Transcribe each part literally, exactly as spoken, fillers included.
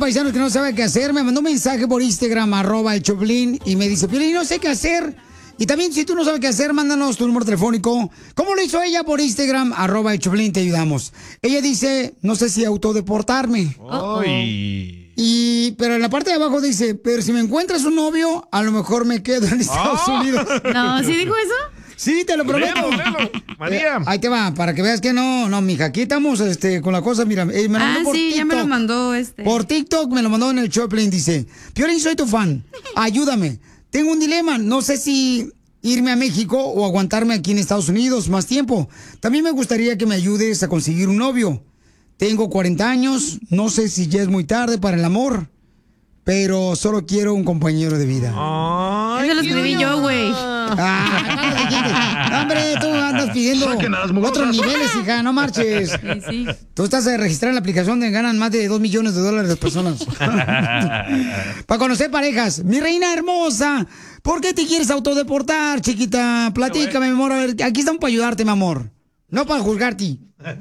paisano que no sabe qué hacer. Me mandó un mensaje por Instagram, arroba el Choplin, y me dice, Piolín, no sé qué hacer. Y también, si tú no sabes qué hacer, mándanos tu número telefónico. ¿Cómo lo hizo ella por Instagram? Arroba el Choplin, te ayudamos. Ella dice, no sé si autodeportarme. Ay. Y, pero en la parte de abajo dice, pero si me encuentras un novio, a lo mejor me quedo en Estados Oh. Unidos. No, ¿sí dijo eso? Sí, te lo prometo. Léelo, léelo. María. Eh, ahí te va, para que veas que no, no, mija, aquí estamos este, con la cosa, mira, eh, me lo Ah, mandó por sí, ya me lo TikTok. mandó este. Por TikTok me lo mandó en el Choplin, dice, Piolín, soy tu fan, ayúdame. Tengo un dilema, no sé si irme a México o aguantarme aquí en Estados Unidos más tiempo. También me gustaría que me ayudes a conseguir un novio. Tengo cuarenta años, no sé si ya es muy tarde para el amor, pero solo quiero un compañero de vida. Ay, Eso lo escribí yo, güey. Ah, no, hombre, tú andas pidiendo otros niveles, hija, no marches. Sí, sí. Tú estás a registrar en la aplicación donde ganan más de dos millones de dólares las personas. Para conocer parejas. Mi reina hermosa, ¿por qué te quieres autodeportar, chiquita? Platícame, mi amor. A ver, aquí estamos para ayudarte, mi amor. No para juzgarte.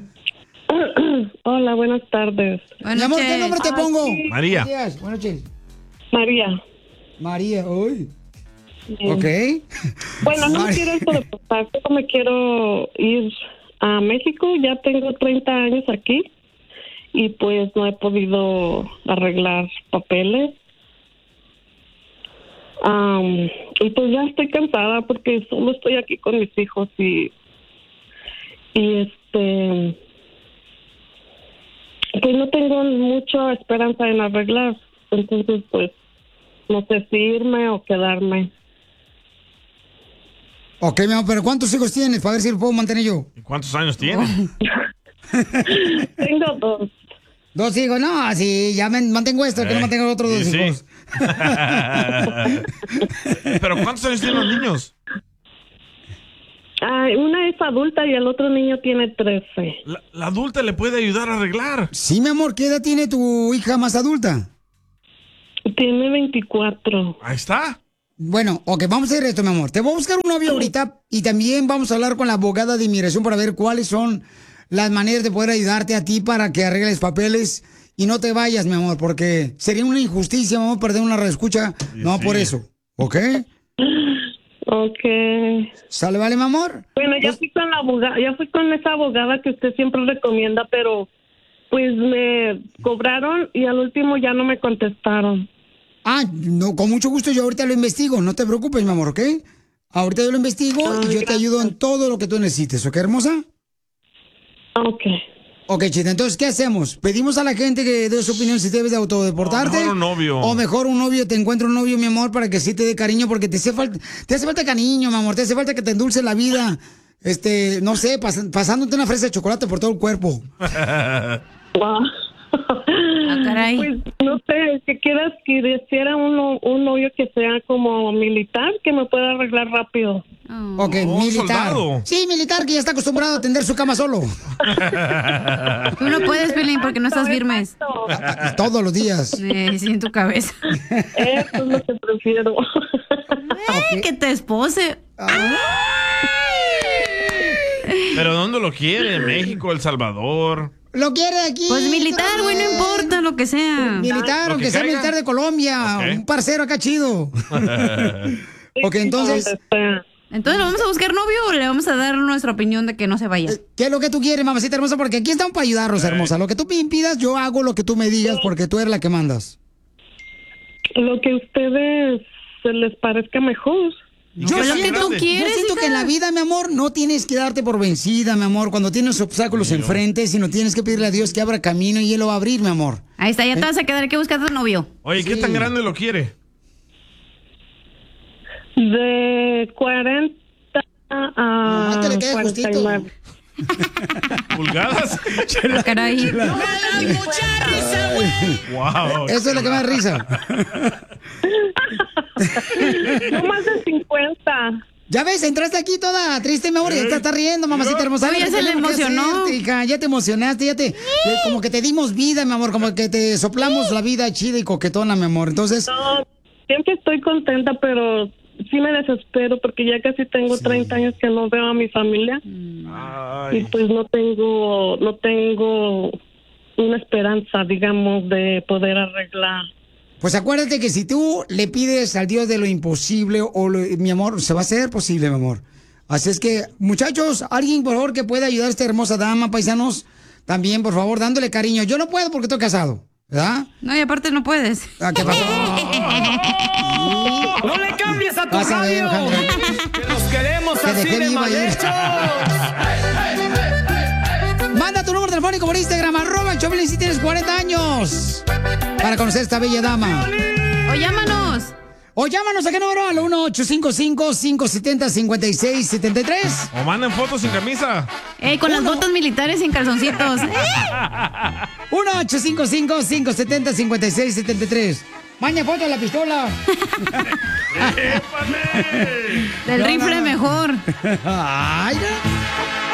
Hola, buenas tardes. Mi amor, ¿qué nombre te pongo? María. Buenos días, buenas noches. María. María, uy. Sí. Ok. Bueno, no María. quiero autodeportar, solo me quiero ir a México. Ya tengo treinta años aquí y pues no he podido arreglar papeles. Am, y pues ya estoy cansada porque solo estoy aquí con mis hijos y y este pues no tengo mucha esperanza en arreglar. Entonces pues no sé si irme o quedarme. Ok, mi amor, pero ¿cuántos hijos tienes? Para ver si lo puedo mantener yo. ¿Y cuántos años tiene? Tengo dos. Dos hijos, no, sí, ya me mantengo esto, que no Eh, mantengo otros dos sí, sí. hijos. ¿Pero cuántos años tienen los niños? Ah, una es adulta y el otro niño tiene trece. La, la adulta le puede ayudar a arreglar. Sí, mi amor, ¿qué edad tiene tu hija más adulta? Tiene veinticuatro. Ahí está. Bueno, ok, vamos a hacer esto, mi amor. Te voy a buscar un novio ahorita y también vamos a hablar con la abogada de inmigración para ver cuáles son las maneras de poder ayudarte a ti para que arregles papeles y no te vayas, mi amor, porque sería una injusticia, mi amor, perder una reescucha. Sí, No, sí. por eso, ¿ok? Ok. ¿Sale, vale, mi amor? Bueno, ya Pues- fui con la abogada, ya fui con esa abogada que usted siempre recomienda, pero pues me cobraron y al último ya no me contestaron. Ah, no, con mucho gusto yo ahorita lo investigo, no te preocupes, mi amor, ¿ok? Ahorita yo lo investigo y yo te ayudo en todo lo que tú necesites, ¿ok, hermosa? Ok. Ok, chita, entonces, ¿qué hacemos? ¿Pedimos a la gente que dé su opinión si debes de autodeportarte? O mejor un novio. O mejor un novio, te encuentra un novio, mi amor, para que sí te dé cariño, porque te hace falta, te hace falta cariño, mi amor, te hace falta que te endulce la vida, este, no sé, pas- pasándote una fresa de chocolate por todo el cuerpo. Wow. Ah, caray. Pues no sé, que quieras que quisiera un, no- un novio que sea como militar, que me pueda arreglar rápido. Oh. Ok, Oh, un militar. soldado. Sí, militar, que ya está acostumbrado a atender su cama solo. Tú no puedes, Pelín, porque no estás firmes. Exacto. Todos los días. Sí, sí, en tu cabeza. Eso es lo que prefiero. Ay, que te espose. ¿Pero dónde lo quiere? ¿México, El Salvador? Lo quiere aquí. Pues militar, otra güey, no vez. importa lo que sea. Militar, Lo aunque que sea caiga. militar de Colombia. Ok. Un parcero acá chido. Ok, entonces, Donde sea. Entonces, ¿le vamos a buscar novio o le vamos a dar nuestra opinión de que no se vaya? ¿qué es lo que tú quieres, mamacita hermosa? Porque aquí estamos para ayudarnos, hermosa. Lo que tú me impidas, yo hago lo que tú me digas porque tú eres la que mandas. Lo que a ustedes se les parezca mejor. Yo Pues lo que siento, tú yo quieres, siento hija. que en la vida, mi amor, no tienes que darte por vencida, mi amor, cuando tienes obstáculos enfrente, sino tienes que pedirle a Dios que abra camino y Él lo va a abrir, mi amor. Ahí está, ya te vas a quedar aquí buscando novio. Oye, ¿qué Sí. tan grande lo quiere? De cuarenta a Nomás que le quede cuarenta y justito. nueve. ¿Pulgadas? Ah, caray. Wow. Eso es lo que me da risa. No más de cincuenta. Ya ves, entraste aquí toda triste, mi amor, y ya te estás riendo, mamacita hermosa. Oye, Lo que se le tenemos que emocionó. hacerte, hija. Ya te emocionaste, ya te... eh, como que te dimos vida, mi amor, como que te soplamos la vida chida y coquetona, mi amor. Entonces, No, siempre estoy contenta, pero sí me desespero porque ya casi tengo treinta años que no veo a mi familia y Ay. pues no tengo, no tengo una esperanza, digamos, de poder arreglar. Pues acuérdate que si tú le pides al Dios de lo imposible, o lo- mi amor, se va a hacer posible, mi amor. Así es que, muchachos, alguien, por favor, que pueda ayudar a esta hermosa dama, paisanos, también, por favor, dándole cariño. Yo no puedo porque estoy casado, ¿verdad? No, y aparte no puedes. Ah, ¿qué pasó? ¡No le cambies a tu Vas a ver, radio! Alejandra. ¡Que los queremos Que así dejé de viva mal ayer. hechos! Manda tu número telefónico por Instagram, arroba el Choplin, si tienes cuarenta años, para conocer a esta bella dama. O llámanos. O llámanos a qué número, al uno ocho cinco cinco, cinco siete cero, cinco seis siete tres. O manden fotos sin camisa. Eh, con las botas militares sin calzoncitos. uno ocho cinco cinco, cinco siete cero, cinco seis siete tres. Maña foto de la pistola. Del No, rifle no, no. mejor. Ay, no.